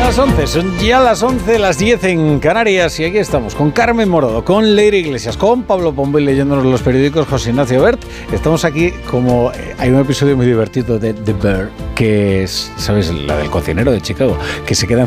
las 11, son ya las 11, las 10 en Canarias y aquí estamos con Carmen Morodo, con Leire Iglesias, con Pablo Pombo y leyéndonos los periódicos José Ignacio Bert. Estamos aquí como... hay un episodio muy divertido de The Bear, que es, ¿sabes? La del cocinero de Chicago, que se queda